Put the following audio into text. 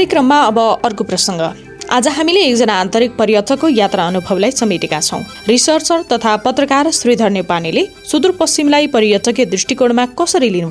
कार्यक्रममा अब अर्को प्रसङ्ग। आज हामीले एकजना आन्तरिक पर्यटकको यात्रा अनुभवलाई समेटेका छौँ। रिसर्चर तथा पत्रकार श्रीधर नेपानेले सुदूरपश्चिमलाई पर्यटकीय दृष्टिकोणमा कसरी लिनु